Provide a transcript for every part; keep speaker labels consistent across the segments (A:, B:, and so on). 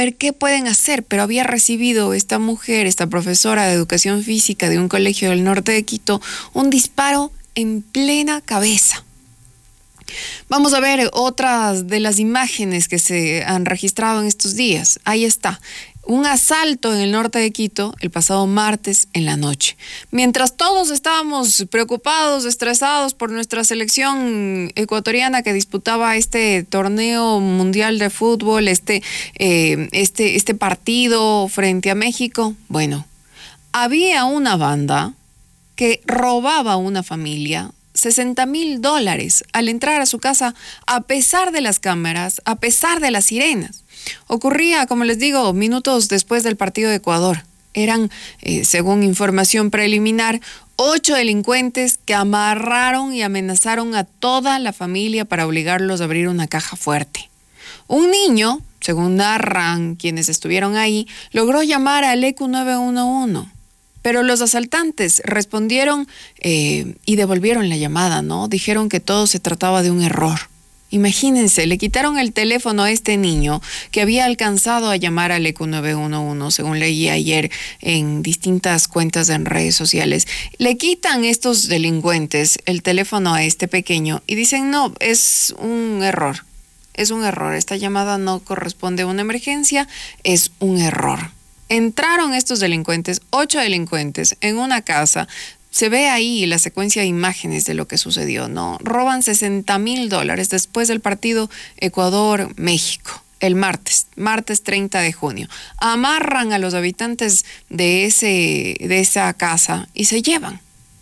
A: ver qué pueden hacer, pero había recibido esta mujer, esta profesora de educación física de un colegio del norte de Quito, un disparo en plena cabeza. Vamos a ver otras de las imágenes que se han registrado en estos días. Ahí está. Un asalto en el norte de Quito el pasado martes en la noche. Mientras todos estábamos preocupados, estresados por nuestra selección ecuatoriana que disputaba este torneo mundial de fútbol, este partido frente a México, bueno, había una banda que robaba a una familia $60,000 al entrar a su casa a pesar de las cámaras, a pesar de las sirenas. Ocurría, como les digo, minutos después del partido de Ecuador. Eran, según información preliminar, 8 delincuentes que amarraron y amenazaron a toda la familia para obligarlos a abrir una caja fuerte. Un niño, según narran quienes estuvieron ahí, logró llamar al ECU 911. Pero los asaltantes respondieron y devolvieron la llamada, ¿no? Dijeron que todo se trataba de un error. Imagínense, le quitaron el teléfono a este niño que había alcanzado a llamar al ECU 911, según leí ayer en distintas cuentas en redes sociales. Le quitan estos delincuentes el teléfono a este pequeño y dicen, no, es un error. Es un error. Esta llamada no corresponde a una emergencia, es un error. Entraron estos delincuentes, 8 delincuentes, en una casa. Se ve ahí la secuencia de imágenes de lo que sucedió, ¿no? Roban $60,000 después del partido Ecuador-México, el martes 30 de junio. Amarran a los habitantes de esa casa y se llevan.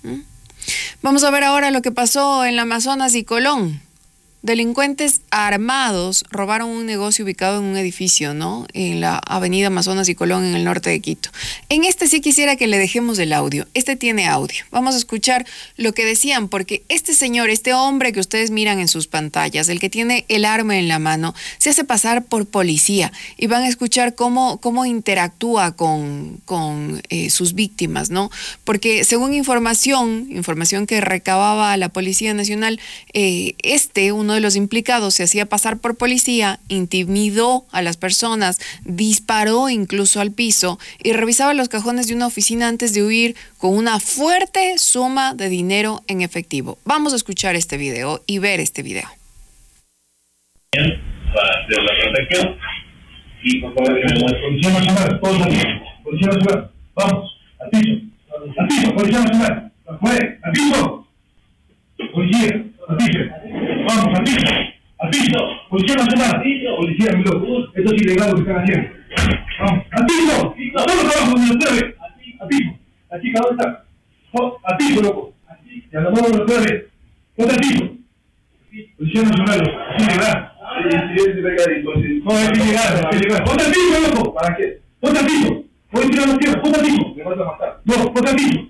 A: Vamos a ver ahora lo que pasó en la Amazonas y Colón. Delincuentes armados robaron un negocio ubicado en un edificio, ¿no? En la avenida Amazonas y Colón, en el norte de Quito. En este sí quisiera que le dejemos el audio. Este tiene audio. Vamos a escuchar lo que decían, porque este señor, este hombre que ustedes miran en sus pantallas, el que tiene el arma en la mano, se hace pasar por policía y van a escuchar cómo interactúa con sus víctimas, ¿no? Porque según información que recababa la Policía Nacional, uno de los implicados se hacía pasar por policía, intimidó a las personas, disparó incluso al piso y revisaba los cajones de una oficina antes de huir con una fuerte suma de dinero en efectivo. Vamos a escuchar este video y ver este video.
B: Para hacer la protección y por favor, Policía Nacional, todos aquí, Policía Nacional, vamos, al piso, Policía Nacional, afuera, al piso, policía, al piso. Vamos, al piso, Policía Nacional, Policía, esto es ilegal lo que están haciendo. Vamos, al piso, todos abajo, donde ustedes, al piso, la chica, ¿dónde está? Al piso, loco, y a la mano de ustedes, ponte al piso, Policía Nacional, es ilegal. No, es ilegal, ponte al piso, loco, ¿para qué? Ponte al piso, voy a tirar la tierra, ponte al piso, me vas a matar, no, ponte al piso.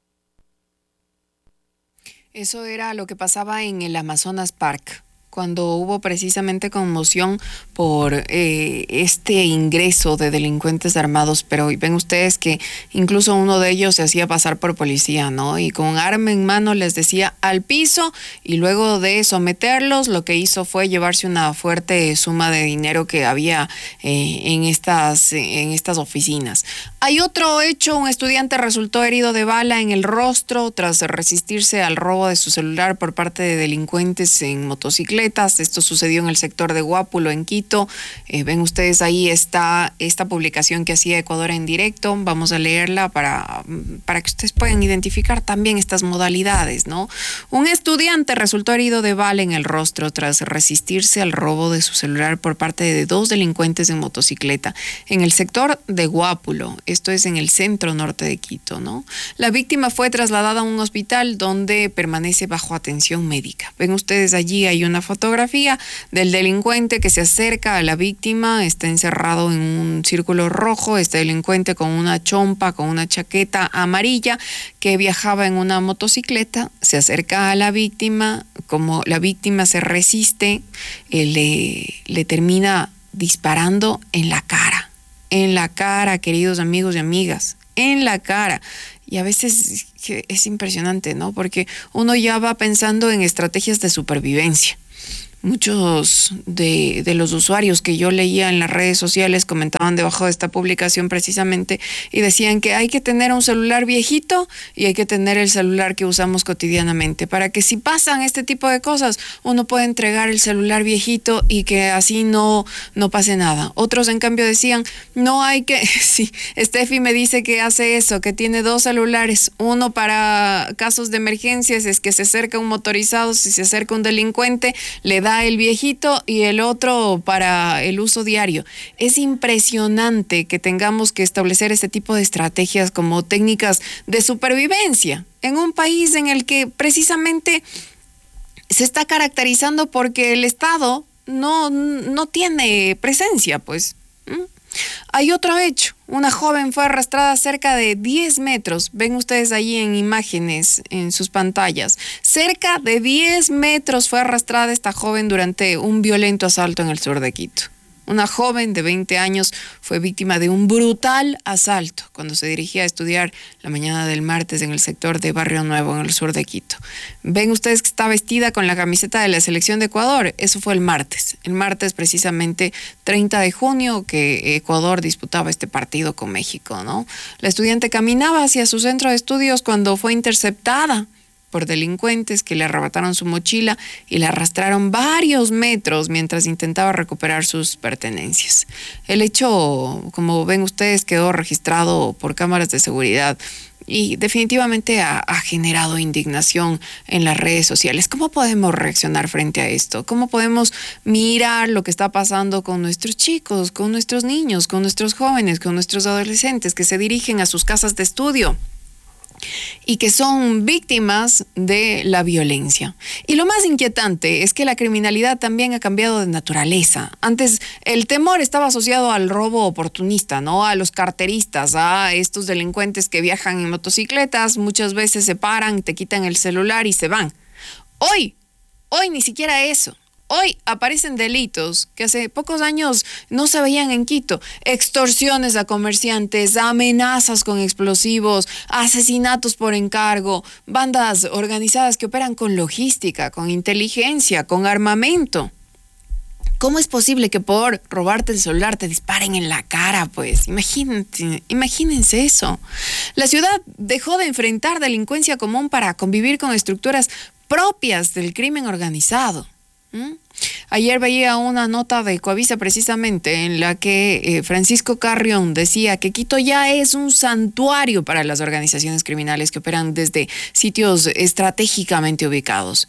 A: Eso era lo que pasaba en el Amazonas Park, cuando hubo precisamente conmoción por este ingreso de delincuentes armados, pero ven ustedes que incluso uno de ellos se hacía pasar por policía, ¿no? Y con arma en mano les decía al piso, y luego de someterlos, lo que hizo fue llevarse una fuerte suma de dinero que había en estas oficinas. Hay otro hecho, un estudiante resultó herido de bala en el rostro tras resistirse al robo de su celular por parte de delincuentes en motocicleta. Esto sucedió en el sector de Guápulo, en Quito. Ven ustedes ahí está esta publicación que hacía Ecuador en directo. Vamos a leerla para que ustedes puedan identificar también estas modalidades, ¿no? Un estudiante resultó herido de bala en el rostro tras resistirse al robo de su celular por parte de 2 delincuentes en motocicleta en el sector de Guápulo. Esto es en el centro norte de Quito, ¿no? La víctima fue trasladada a un hospital donde permanece bajo atención médica. Ven ustedes allí, hay una fotografía del delincuente que se acerca a la víctima, está encerrado en un círculo rojo, este delincuente con una chompa, con una chaqueta amarilla, que viajaba en una motocicleta, se acerca a la víctima, como la víctima se resiste, le termina disparando en la cara, queridos amigos y amigas, en la cara. Y a veces es impresionante, ¿no? Porque uno ya va pensando en estrategias de supervivencia. Muchos de los usuarios que yo leía en las redes sociales comentaban debajo de esta publicación precisamente y decían que hay que tener un celular viejito y hay que tener el celular que usamos cotidianamente para que si pasan este tipo de cosas uno puede entregar el celular viejito y que así no pase nada. Otros en cambio decían no hay que, sí, Steffi me dice que hace eso, que tiene 2 celulares, uno para casos de emergencias, es que se acerca un motorizado, si se acerca un delincuente le da el viejito y el otro para el uso diario. Es impresionante que tengamos que establecer este tipo de estrategias como técnicas de supervivencia en un país en el que precisamente se está caracterizando porque el Estado no tiene presencia, pues. Hay otro hecho, una joven fue arrastrada cerca de 10 metros, ven ustedes allí en imágenes en sus pantallas, cerca de 10 metros fue arrastrada esta joven durante un violento asalto en el sur de Quito. Una joven de 20 años fue víctima de un brutal asalto cuando se dirigía a estudiar la mañana del martes en el sector de Barrio Nuevo, en el sur de Quito. Ven ustedes que está vestida con la camiseta de la selección de Ecuador. Eso fue el martes precisamente 30 de junio que Ecuador disputaba este partido con México, ¿no? La estudiante caminaba hacia su centro de estudios cuando fue interceptada por delincuentes que le arrebataron su mochila y la arrastraron varios metros mientras intentaba recuperar sus pertenencias. El hecho, como ven ustedes, quedó registrado por cámaras de seguridad y definitivamente ha generado indignación en las redes sociales. ¿Cómo podemos reaccionar frente a esto? ¿Cómo podemos mirar lo que está pasando con nuestros chicos, con nuestros niños, con nuestros jóvenes, con nuestros adolescentes que se dirigen a sus casas de estudio y que son víctimas de la violencia? Y lo más inquietante es que la criminalidad también ha cambiado de naturaleza. Antes el temor estaba asociado al robo oportunista, ¿no? A los carteristas, a estos delincuentes que viajan en motocicletas, muchas veces se paran, te quitan el celular y se van. Hoy ni siquiera eso. Hoy aparecen delitos que hace pocos años no se veían en Quito. Extorsiones a comerciantes, amenazas con explosivos, asesinatos por encargo, bandas organizadas que operan con logística, con inteligencia, con armamento. ¿Cómo es posible que por robarte el celular te disparen en la cara? Pues imagínense eso. La ciudad dejó de enfrentar delincuencia común para convivir con estructuras propias del crimen organizado. Ayer veía una nota de Coavisa precisamente en la que Francisco Carrión decía que Quito ya es un santuario para las organizaciones criminales que operan desde sitios estratégicamente ubicados.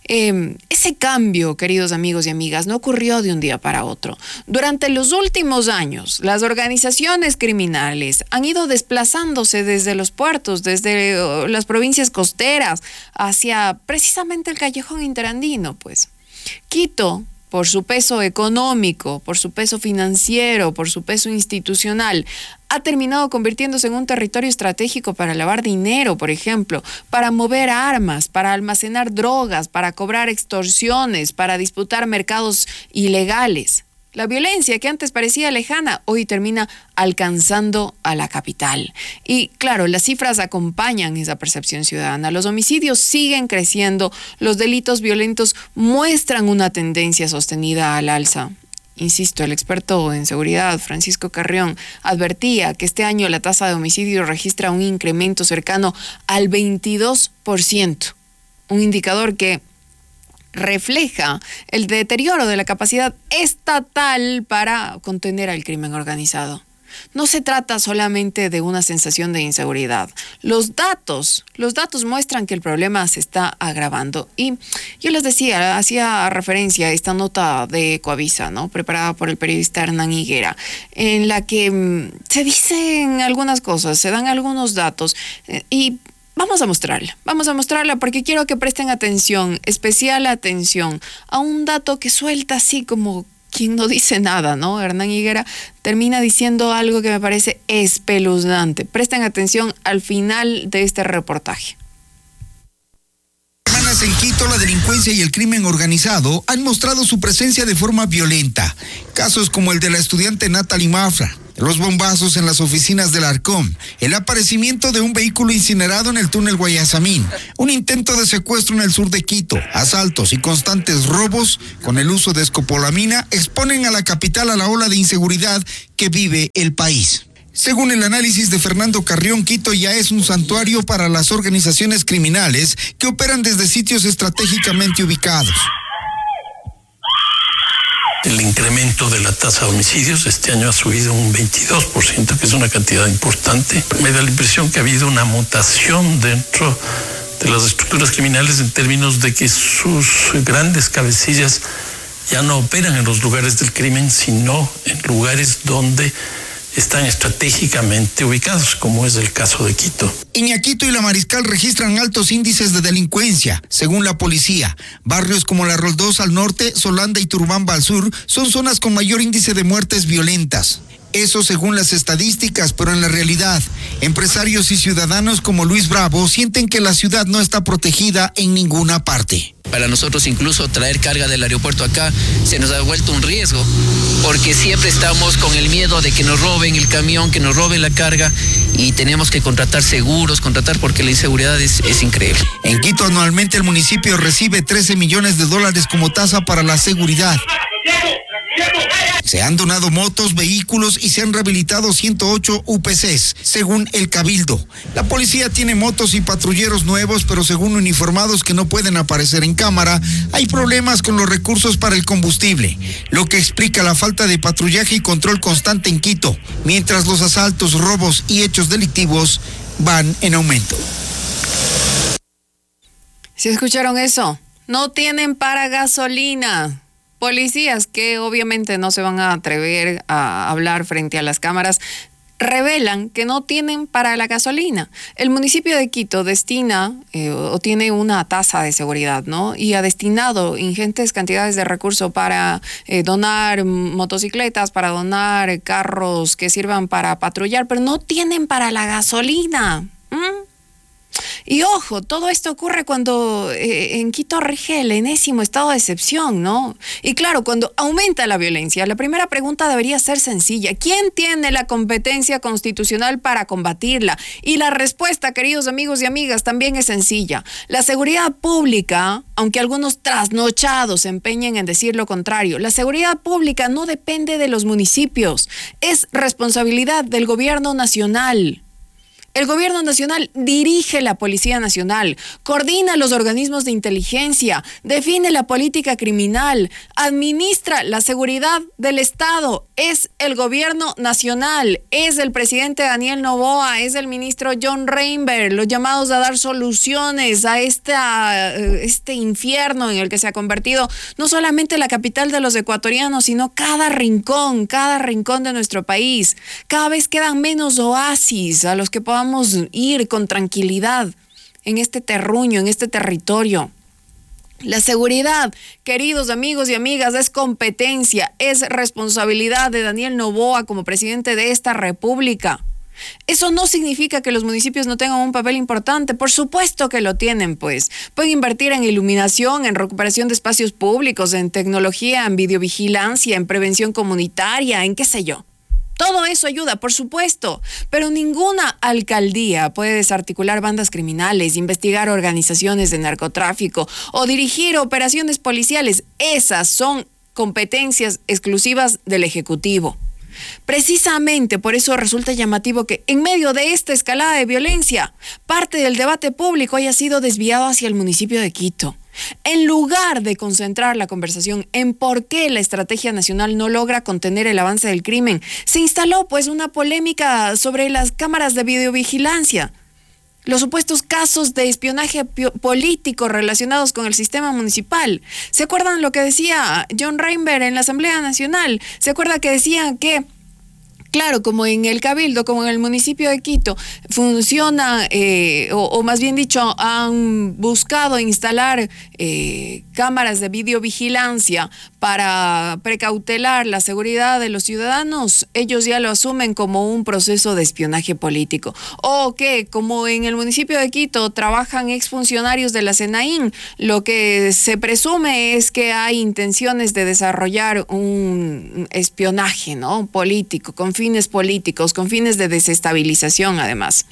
A: Ese cambio, queridos amigos y amigas, no ocurrió de un día para otro. Durante los últimos años, las organizaciones criminales han ido desplazándose desde los puertos, desde las provincias costeras, hacia precisamente el callejón interandino, pues. Quito, por su peso económico, por su peso financiero, por su peso institucional, ha terminado convirtiéndose en un territorio estratégico para lavar dinero, por ejemplo, para mover armas, para almacenar drogas, para cobrar extorsiones, para disputar mercados ilegales. La violencia que antes parecía lejana, hoy termina alcanzando a la capital. Y claro, las cifras acompañan esa percepción ciudadana. Los homicidios siguen creciendo, los delitos violentos muestran una tendencia sostenida al alza. Insisto, el experto en seguridad, Francisco Carrión, advertía que este año la tasa de homicidio registra un incremento cercano al 22%, un indicador que refleja el deterioro de la capacidad estatal para contener al crimen organizado. No se trata solamente de una sensación de inseguridad. Los datos muestran que el problema se está agravando. Y yo les decía, hacía referencia a esta nota de Coavisa, ¿no? Preparada por el periodista Hernán Higuera, en la que se dicen algunas cosas, se dan algunos datos y vamos a mostrarla porque quiero que presten atención, especial atención, a un dato que suelta así como quien no dice nada, ¿no? Hernán Higuera termina diciendo algo que me parece espeluznante. Presten atención al final de este reportaje.
C: En Quito, la delincuencia y el crimen organizado han mostrado su presencia de forma violenta. Casos como el de la estudiante Natalie Mafra, los bombazos en las oficinas del Arcom, el aparecimiento de un vehículo incinerado en el túnel Guayasamín, un intento de secuestro en el sur de Quito, asaltos y constantes robos con el uso de escopolamina exponen a la capital a la ola de inseguridad que vive el país. Según el análisis de Fernando Carrión, Quito ya es un santuario para las organizaciones criminales que operan desde sitios estratégicamente ubicados.
D: El incremento de la tasa de homicidios este año ha subido un 22%, que es una cantidad importante. Me da la impresión que ha habido una mutación dentro de las estructuras criminales en términos de que sus grandes cabecillas ya no operan en los lugares del crimen, sino en lugares donde están estratégicamente ubicados, como es el caso de Quito.
C: Iñaquito y La Mariscal registran altos índices de delincuencia. Según la policía, barrios como La Roldosa al norte, Solanda y Turbamba al sur son zonas con mayor índice de muertes violentas. Eso según las estadísticas, pero en la realidad, empresarios y ciudadanos como Luis Bravo sienten que la ciudad no está protegida en ninguna parte.
E: Para nosotros incluso traer carga del aeropuerto acá se nos ha vuelto un riesgo, porque siempre estamos con el miedo de que nos roben el camión, que nos roben la carga, y tenemos que contratar seguros, porque la inseguridad es increíble.
C: En Quito anualmente el municipio recibe 13 millones de dólares como tasa para la seguridad. Se han donado motos, vehículos y se han rehabilitado 108 UPCs, según el Cabildo. La policía tiene motos y patrulleros nuevos, pero según uniformados que no pueden aparecer en cámara, hay problemas con los recursos para el combustible, lo que explica la falta de patrullaje y control constante en Quito, mientras los asaltos, robos y hechos delictivos van en aumento.
A: ¿Sí escucharon eso? No tienen para gasolina. Policías que obviamente no se van a atrever a hablar frente a las cámaras revelan que no tienen para la gasolina. El municipio de Quito destina o tiene una tasa de seguridad, ¿no? Y ha destinado ingentes cantidades de recursos para donar motocicletas, para donar carros que sirvan para patrullar, pero no tienen para la gasolina. Y ojo, todo esto ocurre cuando en Quito rige el enésimo estado de excepción, ¿no? Y claro, cuando aumenta la violencia, la primera pregunta debería ser sencilla. ¿Quién tiene la competencia constitucional para combatirla? Y la respuesta, queridos amigos y amigas, también es sencilla. La seguridad pública, aunque algunos trasnochados se empeñen en decir lo contrario, la seguridad pública no depende de los municipios, es responsabilidad del gobierno nacional. El gobierno nacional dirige la Policía Nacional, coordina los organismos de inteligencia, define la política criminal, administra la seguridad del Estado. Es el gobierno nacional, es el presidente Daniel Noboa, es el ministro John Reinberg, los llamados a dar soluciones a este infierno en el que se ha convertido no solamente la capital de los ecuatorianos, sino cada rincón de nuestro país. Cada vez quedan menos oasis a los que podamos ir con tranquilidad en este terruño, en este territorio. La seguridad, queridos amigos y amigas, es competencia, es responsabilidad de Daniel Noboa como presidente de esta república. Eso no significa que los municipios no tengan un papel importante, por supuesto que lo tienen, pues. Pueden invertir en iluminación, en recuperación de espacios públicos, en tecnología, en videovigilancia, en prevención comunitaria, en qué sé yo. Todo eso ayuda, por supuesto, pero ninguna alcaldía puede desarticular bandas criminales, investigar organizaciones de narcotráfico o dirigir operaciones policiales. Esas son competencias exclusivas del Ejecutivo. Precisamente por eso resulta llamativo que en medio de esta escalada de violencia, parte del debate público haya sido desviado hacia el municipio de Quito. En lugar de concentrar la conversación en por qué la estrategia nacional no logra contener el avance del crimen, se instaló pues una polémica sobre las cámaras de videovigilancia. Los supuestos casos de espionaje político relacionados con el sistema municipal. ¿Se acuerdan lo que decía John Reinberg en la Asamblea Nacional? ¿Se acuerdan que decían que, claro, como en el Cabildo, como en el municipio de Quito, funciona, o más bien dicho, han buscado instalar cámaras de videovigilancia para precautelar la seguridad de los ciudadanos? Ellos ya lo asumen como un proceso de espionaje político. O que, como en el municipio de Quito trabajan exfuncionarios de la SENAIN, lo que se presume es que hay intenciones de desarrollar un espionaje, ¿no?, político, con fines políticos, con fines de desestabilización además.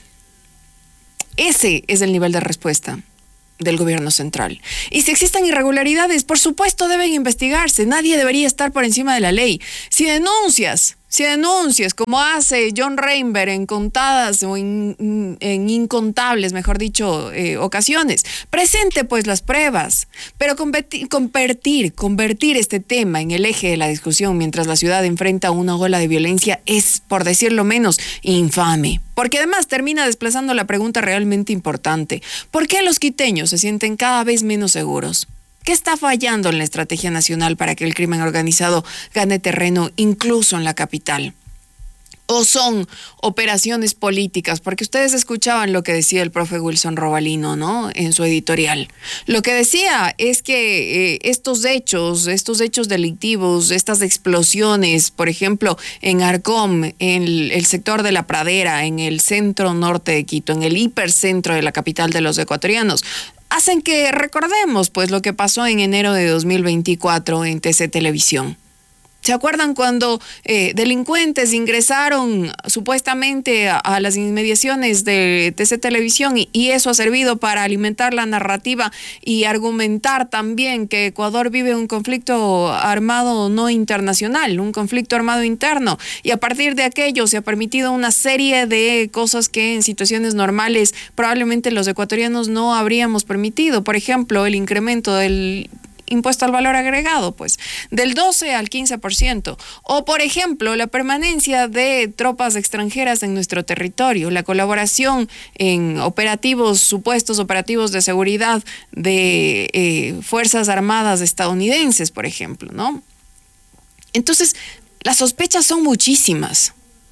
A: Ese es el nivel de respuesta del gobierno central. Y si existen irregularidades, por supuesto deben investigarse. Nadie debería estar por encima de la ley. Si denuncias, como hace John Reinberg en contadas o en incontables, mejor dicho, ocasiones, presente pues las pruebas. Pero convertir este tema en el eje de la discusión mientras la ciudad enfrenta una ola de violencia es, por decirlo menos, infame. Porque además termina desplazando la pregunta realmente importante. ¿Por qué los quiteños se sienten cada vez menos seguros? ¿Qué está fallando en la estrategia nacional para que el crimen organizado gane terreno incluso en la capital? ¿O son operaciones políticas? Porque ustedes escuchaban lo que decía el profe Wilson Robalino, ¿no? En su editorial. Lo que decía es que estos hechos delictivos, estas explosiones, por ejemplo, en Arcom, en el sector de la Pradera, en el centro norte de Quito, en el hipercentro de la capital de los ecuatorianos, hacen que recordemos pues lo que pasó en enero de 2024 en TC Televisión. ¿Se acuerdan cuando delincuentes ingresaron supuestamente a las inmediaciones de TC Televisión y eso ha servido para alimentar la narrativa y argumentar también que Ecuador vive un conflicto armado no internacional, un conflicto armado interno? Y a partir de aquello se ha permitido una serie de cosas que en situaciones normales probablemente los ecuatorianos no habríamos permitido. Por ejemplo, el incremento del impuesto al valor agregado, pues, del 12 al 15%. O, por ejemplo, la permanencia de tropas extranjeras en nuestro territorio, la colaboración en supuestos operativos de seguridad de Fuerzas Armadas estadounidenses, por ejemplo, ¿no? Entonces, las sospechas son muchísimas.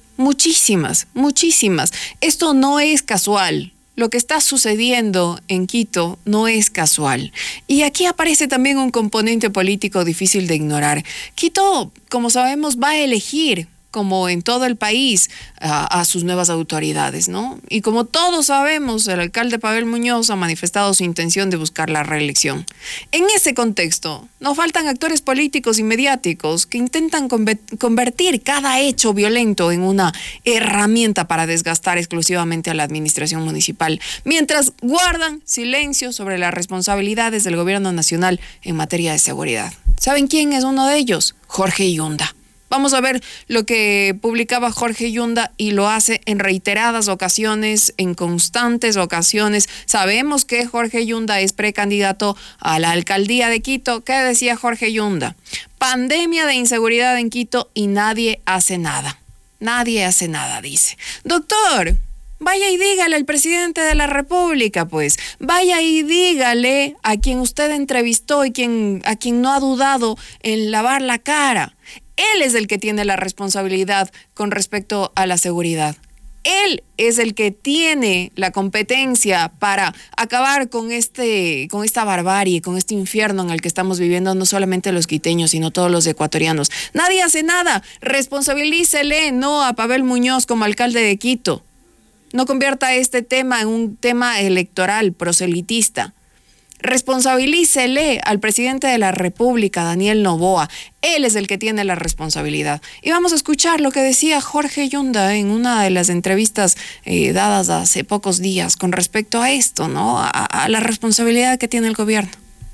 A: Esto no es casual. Lo que está sucediendo en Quito no es casual. Y aquí aparece también un componente político difícil de ignorar. Quito, como sabemos, va a elegir, como en todo el país, a sus nuevas autoridades, ¿no? Y como todos sabemos, el alcalde Pavel Muñoz ha manifestado su intención de buscar la reelección. En ese contexto, no faltan actores políticos y mediáticos que intentan convertir cada hecho violento en una herramienta para desgastar exclusivamente a la administración municipal, mientras guardan silencio sobre las responsabilidades del gobierno nacional en materia de seguridad. ¿Saben quién es uno de ellos? Jorge Yunda. Vamos a ver lo que publicaba Jorge Yunda y lo hace en reiteradas ocasiones, en constantes ocasiones. Sabemos que Jorge Yunda es precandidato a la alcaldía de Quito. ¿Qué decía Jorge Yunda? Pandemia de inseguridad en Quito y nadie hace nada. Nadie hace nada, dice. Doctor, vaya y dígale al presidente de la República, pues. Vaya y dígale a quien usted entrevistó y a quien no ha dudado en lavar la cara. Él es el que tiene la responsabilidad con respecto a la seguridad. Él es el que tiene la competencia para acabar con esta barbarie, con este infierno en el que estamos viviendo no solamente los quiteños, sino todos los ecuatorianos. Nadie hace nada. Responsabilícele, no a Pavel Muñoz como alcalde de Quito. No convierta este tema en un tema electoral, proselitista. Responsabilícele al presidente de la República, Daniel Noboa. Él es el que tiene la responsabilidad. Y vamos a escuchar lo que decía Jorge Yunda en una de las entrevistas dadas hace pocos días con respecto a esto, ¿no? A la responsabilidad que tiene el gobierno.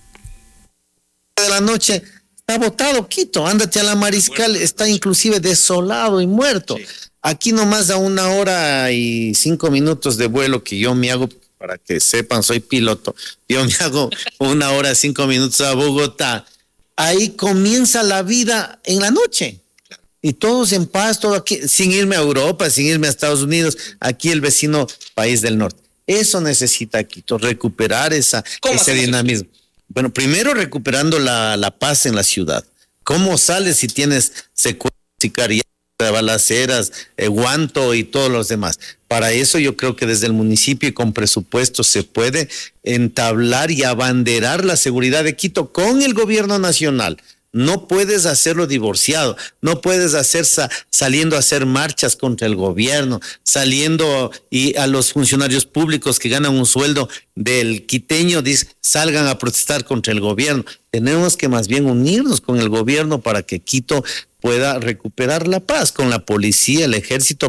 F: De la noche está botado Quito, ándate a la Mariscal, está inclusive desolado y muerto. Sí. Aquí nomás a 1 hora y 5 minutos de vuelo que yo me hago, para que sepan, soy piloto, yo me hago 1 hora, 5 minutos a Bogotá. Ahí comienza la vida en la noche. Y todos en paz, todo aquí, sin irme a Europa, sin irme a Estados Unidos, aquí el vecino país del norte. Eso necesita Quito, recuperar ese dinamismo. Bueno, primero recuperando la paz en la ciudad. ¿Cómo sales si tienes secuestros, sicariatos, balaceras, guanto y todos los demás? Para eso yo creo que desde el municipio y con presupuesto se puede entablar y abanderar la seguridad de Quito con el gobierno nacional. No puedes hacerlo divorciado, no puedes saliendo a hacer marchas contra el gobierno, saliendo y a los funcionarios públicos que ganan un sueldo del quiteño, salgan a protestar contra el gobierno. Tenemos que más bien unirnos con el gobierno para que Quito pueda recuperar la paz con la policía, el ejército.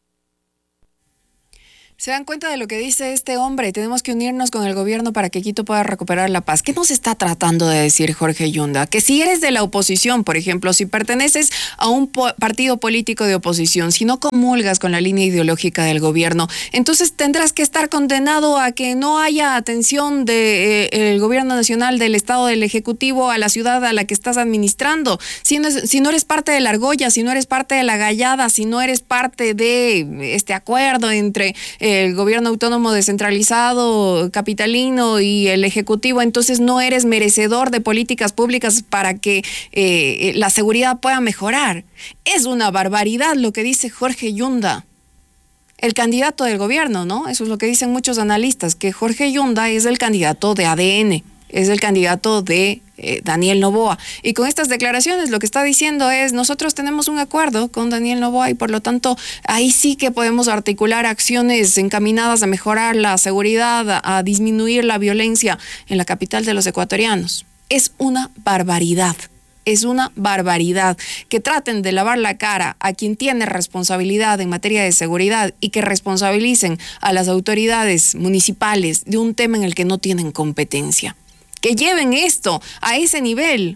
A: ¿Se dan cuenta de lo que dice este hombre? Tenemos que unirnos con el gobierno para que Quito pueda recuperar la paz. ¿Qué nos está tratando de decir Jorge Yunda? Que si eres de la oposición, por ejemplo, si perteneces a un partido político de oposición, si no comulgas con la línea ideológica del gobierno, entonces tendrás que estar condenado a que no haya atención del gobierno nacional, del Estado, del Ejecutivo, a la ciudad a la que estás administrando. Si no eres parte de la argolla, si no eres parte de la gallada, si no eres parte de este acuerdo entre el gobierno autónomo descentralizado capitalino y el ejecutivo, entonces no eres merecedor de políticas públicas para que la seguridad pueda mejorar. Es una barbaridad lo que dice Jorge Yunda, el candidato del gobierno, ¿no? Eso es lo que dicen muchos analistas, que Jorge Yunda es el candidato de ADN, es el candidato de Daniel Noboa. Y con estas declaraciones lo que está diciendo es: nosotros tenemos un acuerdo con Daniel Noboa y por lo tanto ahí sí que podemos articular acciones encaminadas a mejorar la seguridad, a disminuir la violencia en la capital de los ecuatorianos. Es una barbaridad. Es una barbaridad que traten de lavar la cara a quien tiene responsabilidad en materia de seguridad y que responsabilicen a las autoridades municipales de un tema en el que no tienen competencia. Que lleven esto a ese nivel,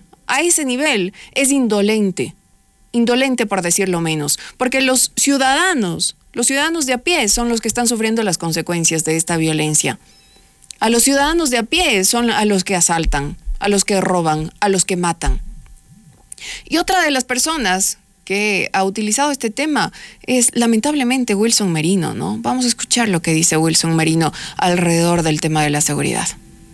A: es indolente por decirlo menos, porque los ciudadanos de a pie son los que están sufriendo las consecuencias de esta violencia. A los ciudadanos de a pie son a los que asaltan, a los que roban, a los que matan. Y otra de las personas que ha utilizado este tema es lamentablemente Wilson Merino, ¿no? Vamos a escuchar lo que dice Wilson Merino alrededor del tema de la seguridad.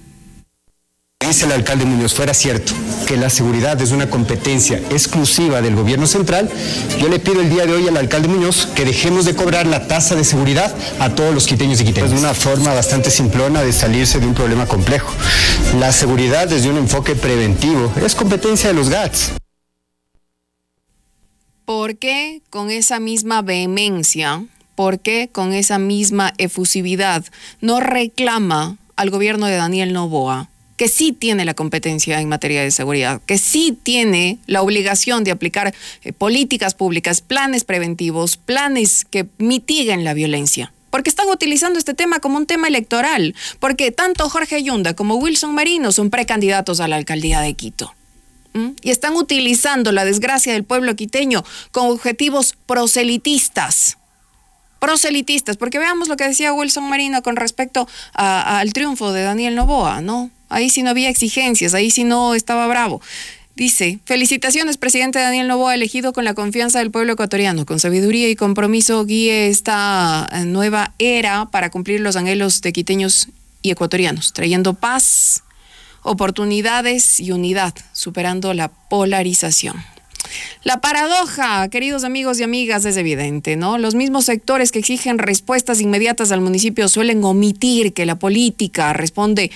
G: Dice el alcalde Muñoz, fuera cierto que la seguridad es una competencia exclusiva del gobierno central, yo le pido el día de hoy al alcalde Muñoz que dejemos de cobrar la tasa de seguridad a todos los quiteños y quiteñas. Es una forma bastante simplona de salirse de un problema complejo. La seguridad desde un enfoque preventivo es competencia de los GATS.
A: ¿Por qué con esa misma vehemencia, por qué con esa misma efusividad no reclama al gobierno de Daniel Noboa, que sí tiene la competencia en materia de seguridad, que sí tiene la obligación de aplicar políticas públicas, planes preventivos, planes que mitiguen la violencia? Porque están utilizando este tema como un tema electoral, porque tanto Jorge Yunda como Wilson Merino son precandidatos a la alcaldía de Quito. Y están utilizando la desgracia del pueblo quiteño con objetivos proselitistas, porque veamos lo que decía Wilson Merino con respecto al triunfo de Daniel Noboa, ¿no? Ahí sí no había exigencias, ahí sí no estaba bravo. Dice: felicitaciones, presidente Daniel Noboa, elegido con la confianza del pueblo ecuatoriano, con sabiduría y compromiso guíe esta nueva era para cumplir los anhelos de quiteños y ecuatorianos, trayendo paz, oportunidades y unidad, superando la polarización. La paradoja, queridos amigos y amigas, es evidente, ¿no? Los mismos sectores que exigen respuestas inmediatas al municipio suelen omitir que la política responde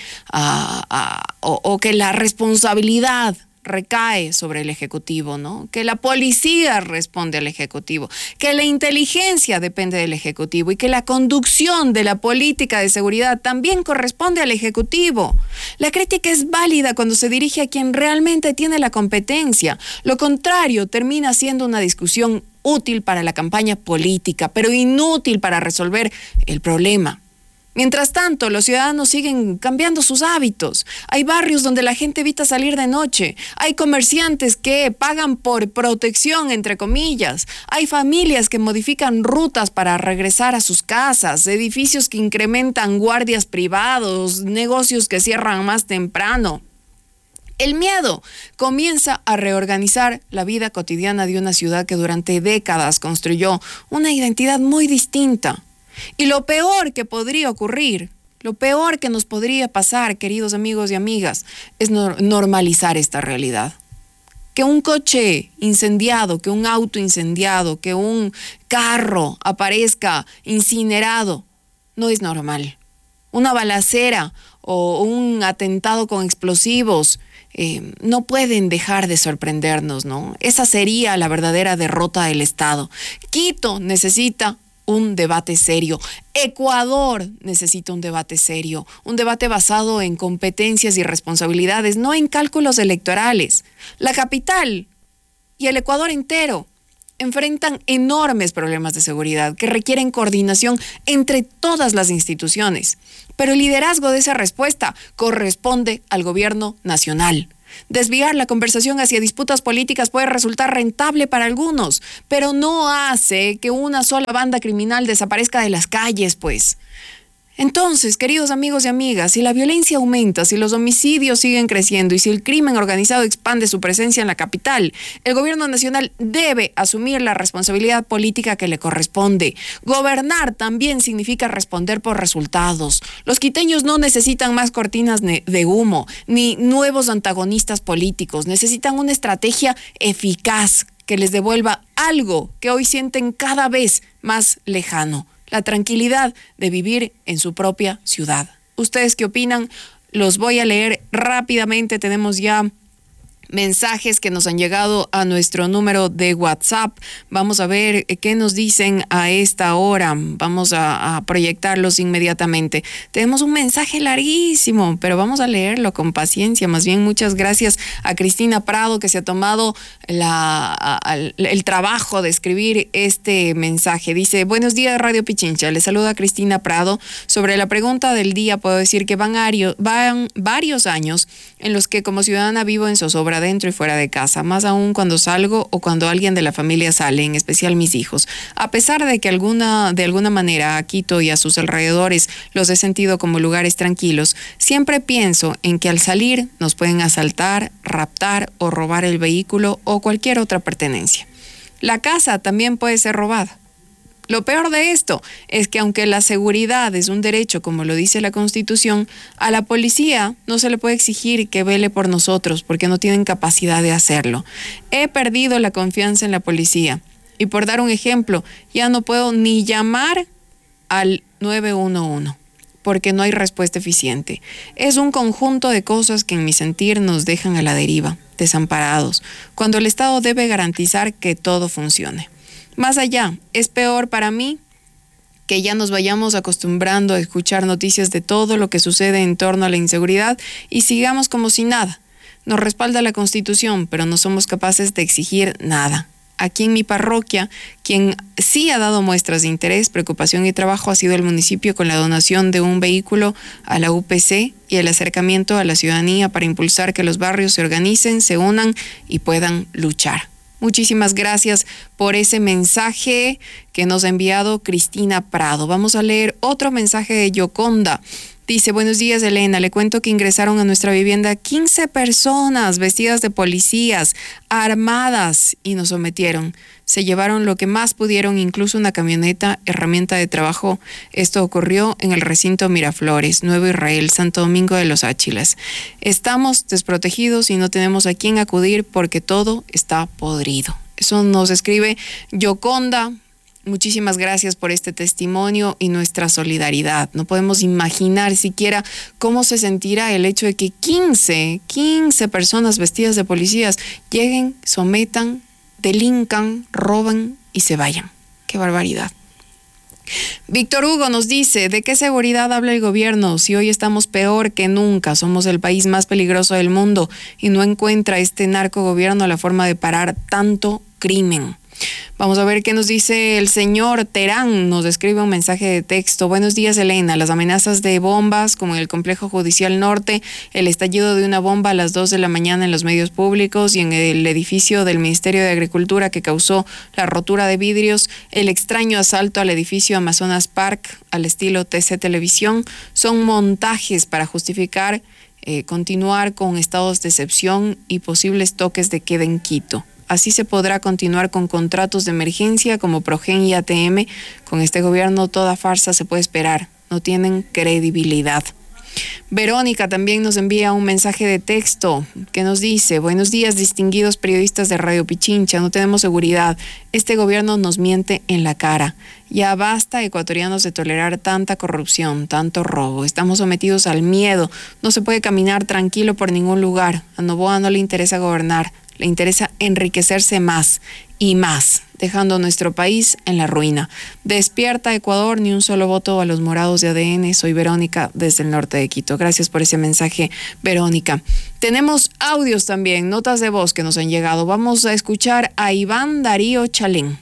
A: o que la responsabilidad recae sobre el Ejecutivo, ¿no? Que la policía responde al Ejecutivo, que la inteligencia depende del Ejecutivo y que la conducción de la política de seguridad también corresponde al Ejecutivo. La crítica es válida cuando se dirige a quien realmente tiene la competencia. Lo contrario termina siendo una discusión útil para la campaña política, pero inútil para resolver el problema. Mientras tanto, los ciudadanos siguen cambiando sus hábitos. Hay barrios donde la gente evita salir de noche. Hay comerciantes que pagan por protección, entre comillas. Hay familias que modifican rutas para regresar a sus casas, edificios que incrementan guardias privados, negocios que cierran más temprano. El miedo comienza a reorganizar la vida cotidiana de una ciudad que durante décadas construyó una identidad muy distinta. Y lo peor que podría ocurrir, lo peor que nos podría pasar, queridos amigos y amigas, es normalizar esta realidad. Que un coche incendiado, que un auto incendiado, que un carro aparezca incinerado, no es normal. Una balacera o un atentado con explosivos no pueden dejar de sorprendernos, ¿no? Esa sería la verdadera derrota del Estado. Quito necesita un debate serio. Ecuador necesita un debate serio, un debate basado en competencias y responsabilidades, no en cálculos electorales. La capital y el Ecuador entero enfrentan enormes problemas de seguridad que requieren coordinación entre todas las instituciones. Pero el liderazgo de esa respuesta corresponde al gobierno nacional. Desviar la conversación hacia disputas políticas puede resultar rentable para algunos, pero no hace que una sola banda criminal desaparezca de las calles, pues. Entonces, queridos amigos y amigas, si la violencia aumenta, si los homicidios siguen creciendo y si el crimen organizado expande su presencia en la capital, el gobierno nacional debe asumir la responsabilidad política que le corresponde. Gobernar también significa responder por resultados. Los quiteños no necesitan más cortinas de humo, ni nuevos antagonistas políticos. Necesitan una estrategia eficaz que les devuelva algo que hoy sienten cada vez más lejano: la tranquilidad de vivir en su propia ciudad. ¿Ustedes qué opinan? Los voy a leer rápidamente. Tenemos ya mensajes que nos han llegado a nuestro número de WhatsApp. Vamos a ver qué nos dicen a esta hora. Vamos a proyectarlos inmediatamente. Tenemos un mensaje larguísimo, pero vamos a leerlo con paciencia. Más bien, muchas gracias a Cristina Prado, que se ha tomado el trabajo de escribir este mensaje. Dice: buenos días, Radio Pichincha. Le saluda Cristina Prado. Sobre la pregunta del día, puedo decir que van varios años en los que como ciudadana vivo en zozobra dentro y fuera de casa, más aún cuando salgo o cuando alguien de la familia sale, en especial mis hijos. A pesar de que de alguna manera a Quito y a sus alrededores los he sentido como lugares tranquilos, siempre pienso en que al salir nos pueden asaltar, raptar o robar el vehículo o cualquier otra pertenencia. La casa también puede ser robada. Lo peor de esto es que aunque la seguridad es un derecho, como lo dice la Constitución, a la policía no se le puede exigir que vele por nosotros porque no tienen capacidad de hacerlo. He perdido la confianza en la policía y, por dar un ejemplo, ya no puedo ni llamar al 911 porque no hay respuesta eficiente. Es un conjunto de cosas que en mi sentir nos dejan a la deriva, desamparados, cuando el Estado debe garantizar que todo funcione. Más allá, es peor para mí que ya nos vayamos acostumbrando a escuchar noticias de todo lo que sucede en torno a la inseguridad y sigamos como si nada. Nos respalda la Constitución, pero no somos capaces de exigir nada. Aquí en mi parroquia, quien sí ha dado muestras de interés, preocupación y trabajo ha sido el municipio, con la donación de un vehículo a la UPC y el acercamiento a la ciudadanía para impulsar que los barrios se organicen, se unan y puedan luchar. Muchísimas gracias por ese mensaje que nos ha enviado Cristina Prado. Vamos a leer otro mensaje de Yoconda. Dice: buenos días, Elena. Le cuento que ingresaron a nuestra vivienda 15 personas vestidas de policías, armadas, y nos sometieron. Se llevaron lo que más pudieron, incluso una camioneta, herramienta de trabajo. Esto ocurrió en el recinto Miraflores, Nuevo Israel, Santo Domingo de los Áchilas. Estamos desprotegidos y no tenemos a quién acudir porque todo está podrido. Eso nos escribe Yoconda. Muchísimas gracias por este testimonio y nuestra solidaridad. No podemos imaginar siquiera cómo se sentirá el hecho de que 15 personas vestidas de policías lleguen, sometan, delincan, roban y se vayan. ¡Qué barbaridad! Víctor Hugo nos dice: ¿de qué seguridad habla el gobierno si hoy estamos peor que nunca? Somos el país más peligroso del mundo y no encuentra este narcogobierno la forma de parar tanto crimen. Vamos a ver qué nos dice el señor Terán. Nos escribe un mensaje de texto. Buenos días, Elena. Las amenazas de bombas, como en el Complejo Judicial Norte, el estallido de una bomba a las 2 de la mañana en los medios públicos y en el edificio del Ministerio de Agricultura que causó la rotura de vidrios, el extraño asalto al edificio Amazonas Park al estilo TC Televisión, son montajes para justificar continuar con estados de excepción y posibles toques de queda en Quito. Así se podrá continuar con contratos de emergencia como Progen y ATM. Con este gobierno toda farsa se puede esperar. No tienen credibilidad. Verónica también nos envía un mensaje de texto que nos dice: buenos días, distinguidos periodistas de Radio Pichincha, no tenemos seguridad. Este gobierno nos miente en la cara. Ya basta, ecuatorianos, de tolerar tanta corrupción, tanto robo. Estamos sometidos al miedo. No se puede caminar tranquilo por ningún lugar. A Noboa no le interesa gobernar. Le interesa enriquecerse más. y más, dejando nuestro país en la ruina. Despierta Ecuador, ni un solo voto a los morados de ADN. Soy Verónica desde el norte de Quito. Gracias por ese mensaje, Verónica. Tenemos audios también, notas de voz que nos han llegado. Vamos a escuchar a Iván Darío Chalén.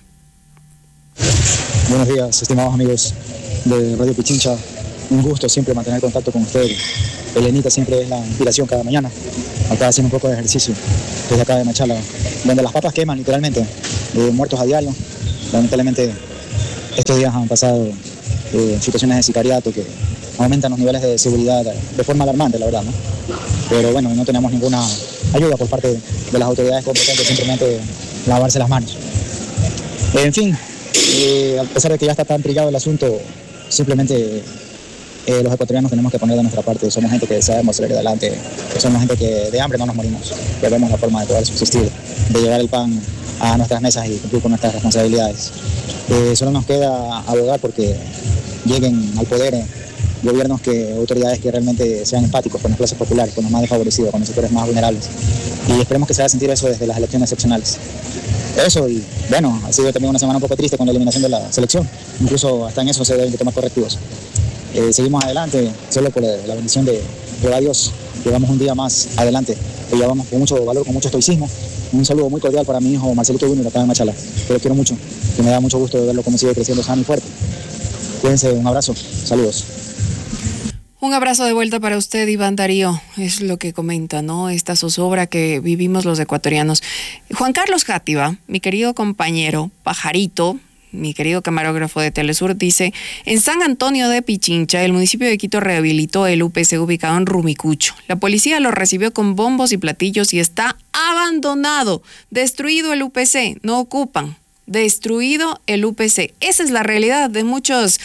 H: Buenos días, estimados amigos de Radio Pichincha. Un gusto siempre mantener contacto con ustedes. Elenita siempre es la inspiración cada mañana. Acá haciendo un poco de ejercicio desde acá de Machala, donde las papas queman literalmente, muertos a diario. Lamentablemente estos días han pasado situaciones de sicariato que aumentan los niveles de seguridad de forma alarmante, la verdad, ¿no? Pero bueno, no tenemos ninguna ayuda por parte de las autoridades competentes, simplemente lavarse las manos. En fin, a pesar de que ya está tan trillado el asunto, simplemente los ecuatorianos tenemos que poner de nuestra parte. Somos gente que sabemos salir adelante, somos gente que de hambre no nos morimos, que vemos la forma de poder subsistir, de llevar el pan a nuestras mesas y cumplir con nuestras responsabilidades. Solo nos queda abogar porque lleguen al poder gobiernos, autoridades que realmente sean empáticos con las clases populares, con los más desfavorecidos, con los sectores más vulnerables. Y esperemos que se haga sentir eso desde las elecciones excepcionales. Eso, y bueno, ha sido también una semana un poco triste con la eliminación de la selección. Incluso hasta en eso se deben de tomar correctivos. Seguimos adelante, solo por la bendición de Dios. Llevamos un día más adelante. Lo llevamos con mucho valor, con mucho estoicismo. Un saludo muy cordial para mi hijo Marcelito Junior, acá en Machala, que lo quiero mucho, que me da mucho gusto de verlo cómo sigue creciendo sano y fuerte. Cuídense, un abrazo, saludos.
A: Un abrazo de vuelta para usted, Iván Darío. Es lo que comenta, ¿no? Esta zozobra que vivimos los ecuatorianos. Juan Carlos Játiva, mi querido compañero, pajarito, mi querido camarógrafo de Telesur, dice: en San Antonio de Pichincha, el municipio de Quito rehabilitó el UPC ubicado en Rumicucho. La policía lo recibió con bombos y platillos y está abandonado, destruido el UPC, no ocupan. Destruido el UPC. Esa es la realidad de muchos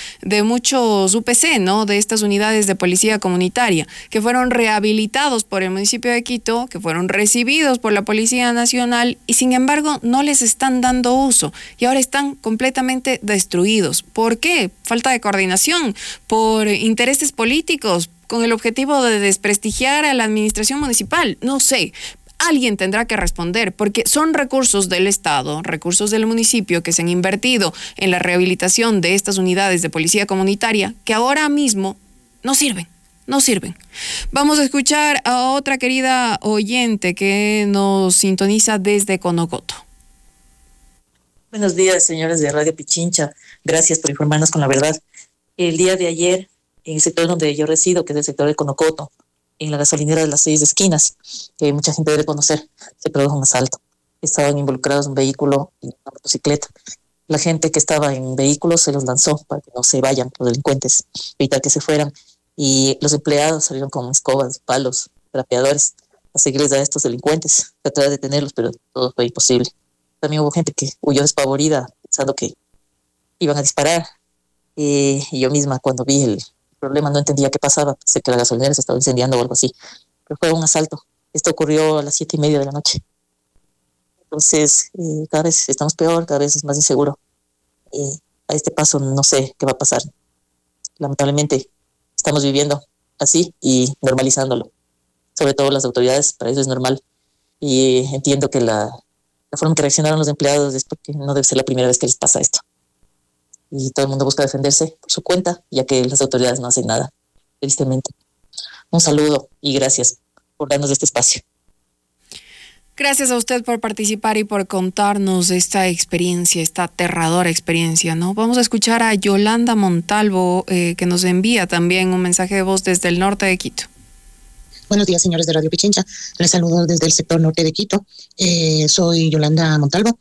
A: UPC, ¿no? De estas unidades de policía comunitaria que fueron rehabilitados por el municipio de Quito, que fueron recibidos por la Policía Nacional y sin embargo no les están dando uso y ahora están completamente destruidos. ¿Por qué? Falta de coordinación, por intereses políticos, con el objetivo de desprestigiar a la administración municipal. No sé. Alguien tendrá que responder porque son recursos del Estado, recursos del municipio que se han invertido en la rehabilitación de estas unidades de policía comunitaria que ahora mismo no sirven. Vamos a escuchar a otra querida oyente que nos sintoniza desde Conocoto.
I: Buenos días, señores de Radio Pichincha. Gracias por informarnos con la verdad. El día de ayer, en el sector donde yo resido, que es el sector de Conocoto, en la gasolinera de las 6 esquinas, que mucha gente debe conocer, se produjo un asalto. Estaban involucrados un vehículo y una motocicleta. La gente que estaba en vehículos se los lanzó para que no se vayan los delincuentes, evitar que se fueran. Y los empleados salieron con escobas, palos, trapeadores a seguirles a estos delincuentes, tratar de detenerlos, pero todo fue imposible. También hubo gente que huyó despavorida pensando que iban a disparar. Y yo misma, cuando vi el problema, no entendía qué pasaba. Pensé que la gasolinera se estaba incendiando o algo así, pero fue un asalto. Esto ocurrió a las 7:30 de la noche. Entonces, cada vez estamos peor, cada vez es más inseguro. A este paso no sé qué va a pasar. Lamentablemente estamos viviendo así y normalizándolo. Sobre todo las autoridades, para eso es normal. Y entiendo que la forma en que reaccionaron los empleados es porque no debe ser la primera vez que les pasa esto. Y todo el mundo busca defenderse por su cuenta, ya que las autoridades no hacen nada, tristemente. Un saludo y gracias por darnos este espacio.
A: Gracias a usted por participar y por contarnos esta experiencia, esta aterradora experiencia, ¿no? Vamos a escuchar a Yolanda Montalvo, que nos envía también un mensaje de voz desde el norte de Quito.
J: Buenos días, señores de Radio Pichincha. Les saludo desde el sector norte de Quito. Soy Yolanda Montalvo.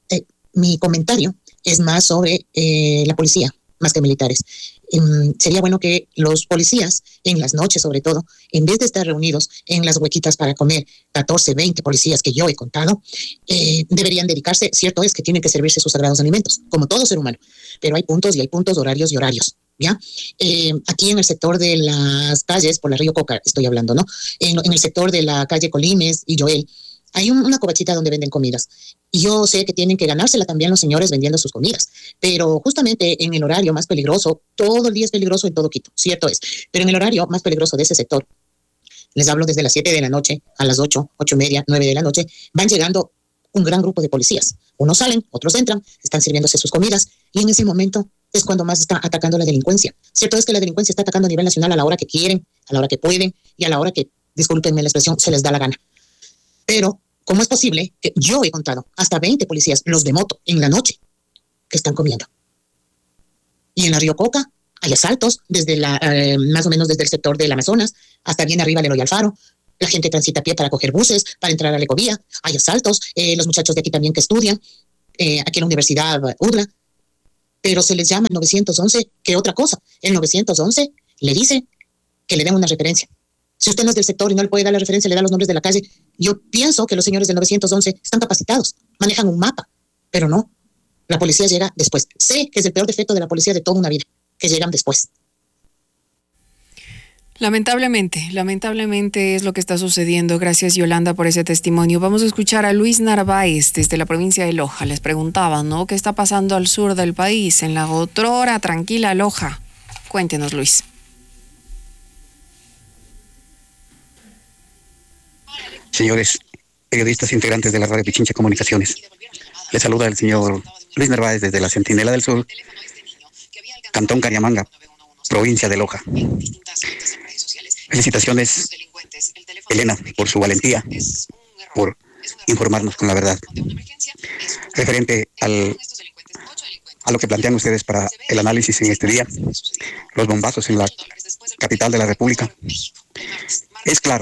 J: Mi comentario es más sobre la policía, más que militares. Sería bueno que los policías, en las noches sobre todo, en vez de estar reunidos en las huequitas para comer, 14, 20 policías que yo he contado, deberían dedicarse, cierto es que tienen que servirse sus sagrados alimentos, como todo ser humano, pero hay puntos y hay puntos, horarios y horarios, ¿ya? Aquí en el sector de las calles, por la Río Coca estoy hablando, ¿no? En el sector de la calle Colimes y Joel, hay una covachita donde venden comidas. Y yo sé que tienen que ganársela también los señores vendiendo sus comidas. Pero justamente en el horario más peligroso, todo el día es peligroso en todo Quito, cierto es. Pero en el horario más peligroso de ese sector, les hablo desde las 7 de la noche a las 8, 8:30, 9 de la noche, van llegando un gran grupo de policías. Unos salen, otros entran, están sirviéndose sus comidas y en ese momento es cuando más está atacando la delincuencia. Cierto es que la delincuencia está atacando a nivel nacional a la hora que quieren, a la hora que pueden y a la hora que, discúlpenme la expresión, se les da la gana. Pero, ¿cómo es posible que yo he contado hasta 20 policías, los de moto, en la noche, que están comiendo? Y en la Río Coca hay asaltos desde más o menos desde el sector del Amazonas hasta bien arriba de Eloy Alfaro. La gente transita a pie para coger buses, para entrar a la Ecovía. Hay asaltos. Los muchachos de aquí también que estudian, aquí en la Universidad UDLA. Pero se les llama 911, ¿qué otra cosa? El 911 le dice que le den una referencia. Si usted no es del sector y no le puede dar la referencia, le da los nombres de la calle. Yo pienso que los señores del 911 están capacitados, manejan un mapa, pero no. La policía llega después. Sé que es el peor defecto de la policía de toda una vida, que llegan después.
A: Lamentablemente es lo que está sucediendo. Gracias, Yolanda, por ese testimonio. Vamos a escuchar a Luis Narváez desde la provincia de Loja. Les preguntaban, ¿no? ¿Qué está pasando al sur del país? En la otrora tranquila Loja. Cuéntenos, Luis.
K: Señores periodistas integrantes de la Radio Pichincha Comunicaciones, les saluda el señor Luis Narváez desde la Centinela del Sur, Cantón Cariamanga, provincia de Loja. Felicitaciones, Elena, por su valentía, por informarnos con la verdad. Referente a lo que plantean ustedes para el análisis en este día, los bombazos en la capital de la República. Es claro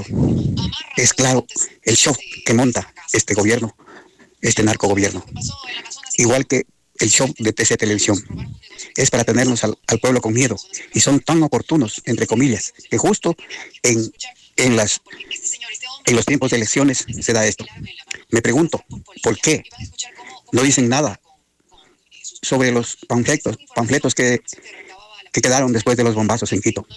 K: el show que monta este gobierno, este narcogobierno. Igual que el show de TC Televisión. Es para tenernos al pueblo con miedo. Y son tan oportunos, entre comillas, que justo en los tiempos de elecciones se da esto. Me pregunto, ¿por qué no dicen nada sobre los panfletos que quedaron después de los bombazos en Quito?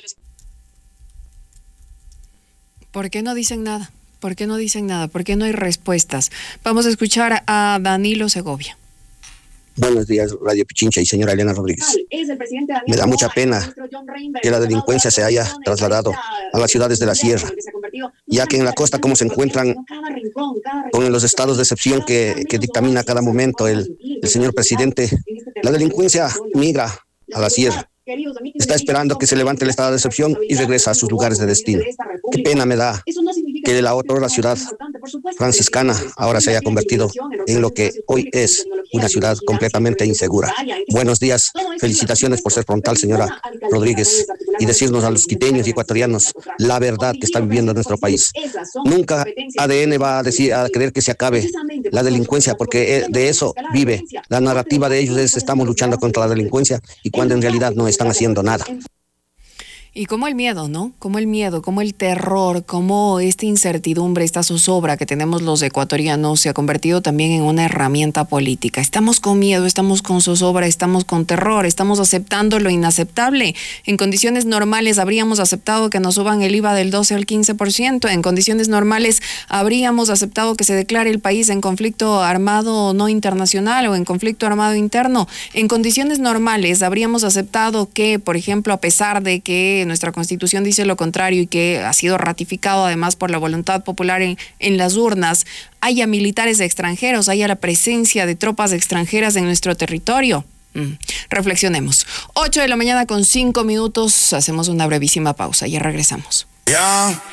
A: ¿Por qué no dicen nada? ¿Por qué no dicen nada? ¿Por qué no hay respuestas? Vamos a escuchar a Danilo Segovia.
L: Buenos días, Radio Pichincha y señora Elena Rodríguez. Me da mucha pena que la delincuencia se haya trasladado a las ciudades de la sierra, ya que en la costa, como se encuentran con los estados de excepción que dictamina a cada momento el señor presidente, la delincuencia migra a la sierra. Está esperando que se levante el estado de excepción y regresa a sus lugares de destino. Qué pena me da que la otra ciudad franciscana ahora se haya convertido en lo que hoy es una ciudad completamente insegura. Buenos días, felicitaciones por ser frontal, señora Rodríguez, y decirnos a los quiteños y ecuatorianos la verdad que está viviendo nuestro país. Nunca ADN va a querer que se acabe la delincuencia, porque de eso vive. La narrativa de ellos es: estamos luchando contra la delincuencia, y cuando en realidad no están haciendo nada.
A: Y como el miedo, ¿no? Como el miedo, como el terror, como esta incertidumbre, esta zozobra que tenemos los ecuatorianos se ha convertido también en una herramienta política. Estamos con miedo, estamos con zozobra, estamos con terror, estamos aceptando lo inaceptable. En condiciones normales habríamos aceptado que nos suban el IVA del 12 al 15%. En condiciones normales habríamos aceptado que se declare el país en conflicto armado no internacional o en conflicto armado interno. En condiciones normales habríamos aceptado que, por ejemplo, a pesar de que nuestra Constitución dice lo contrario y que ha sido ratificado además por la voluntad popular en las urnas, haya militares extranjeros, haya la presencia de tropas extranjeras en nuestro territorio. Reflexionemos. 8 de la mañana con 5 minutos, hacemos una brevísima pausa, ya regresamos.